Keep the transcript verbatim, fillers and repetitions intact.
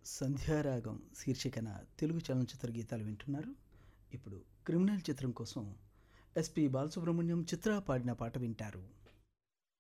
సంధ్యారాగం శీర్షికన తెలుగు చలనచిత్ర గీతాలు వింటున్నారు. ఇప్పుడు క్రిమినల్ చిత్రం కోసం ఎస్పి బాలసుబ్రహ్మణ్యం చిత్ర పాడిన పాట వింటారు.